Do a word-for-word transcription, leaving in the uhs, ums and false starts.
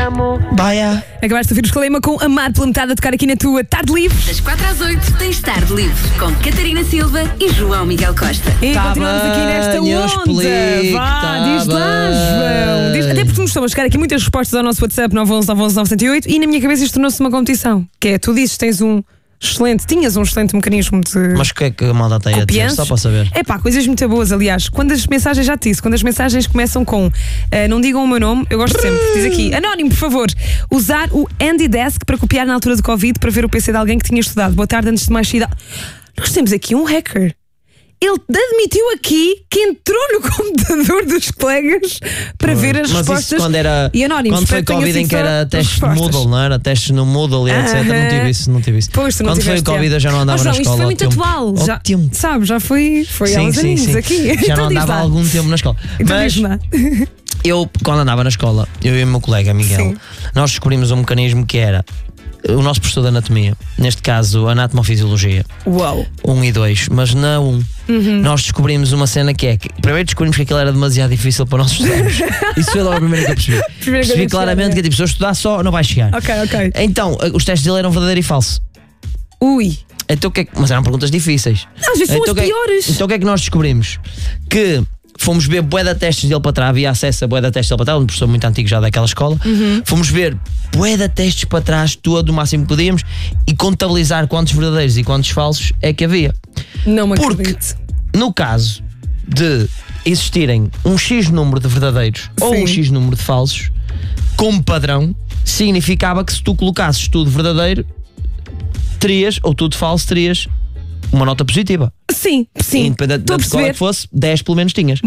amo. Baia. Acabaste de ouvir o Escalema com Amado pela metade a tocar aqui na tua Tarde Livre. Das quatro às oito tens Tarde Livre com Catarina Silva e João Miguel Costa. E Tá continuamos bem, aqui nesta eu onda. explico, Vá, tá diz lá, bem. João. Diz- até porque nos estão a chegar aqui muitas respostas ao nosso WhatsApp nove um um nove um um nove zero oito e na minha cabeça isto tornou-se uma competição. Que é, tu dizes tens um excelente, tinhas um excelente mecanismo de Mas o que é que a malta tem a dizer? copianças. Só para saber. É pá, coisas muito boas, aliás. Quando as mensagens, já te disse, quando as mensagens começam com ah, não digam o meu nome, eu gosto sempre. Diz aqui, anónimo, por favor, usar o Andy Desk para copiar na altura do Covid para ver o P C de alguém que tinha estudado. Boa tarde, antes de mais cidade. Nós temos aqui um hacker. Ele admitiu aqui que entrou no computador dos colegas para ver as Mas respostas. isso quando era. E anónimos, Quando foi espero que tenha Covid em sido que só era as testes de respostas. Moodle, não era? Testes no Moodle e etcétera. Não tive isso, não tive isso. Pois, tu não Quando foi o tiveste, Covid é. eu já não andava Oh, na João, escola. isto foi ao muito tempo. atual. Ao Já, tempo. sabe, já foi, foi há Sim, uns sim, aninhos sim. aqui. Já Então não diz andava há lá. algum tempo na escola. Então Mas diz lá. eu, quando andava na escola, eu e o meu colega Miguel, Sim. nós descobrimos um mecanismo que era o nosso professor de anatomia, neste caso anatomofisiologia, Uau. um e dois, mas na um, Uhum. nós descobrimos uma cena que é que primeiro descobrimos que aquilo era demasiado difícil para nós estudarmos. Isso foi logo a primeira que eu percebi. Primeira coisa Percebi que claramente chegar, que tipo, se eu estudar só, não vai chegar. Ok, ok. Então, os testes dele eram verdadeiro e falso. Ui. Então, o que é que- mas eram perguntas difíceis. Às vezes são Então, as o que é- piores. Então o que é que nós descobrimos? Que fomos ver bué de testes dele para trás, havia acesso a bué de testes dele para trás, um professor muito antigo já daquela escola. Uhum. Fomos ver bué de testes para trás, todo o máximo que podíamos, e contabilizar quantos verdadeiros e quantos falsos é que havia. Não me Porque acredito. no caso de existirem um X número de verdadeiros ou um Sim. X número de falsos, como padrão, significava que se tu colocasses tudo verdadeiro, terias, ou tudo falso, terias uma nota positiva. Sim, sim. Independente Estou a de qual é perceber. que fosse, dez pelo menos tinhas.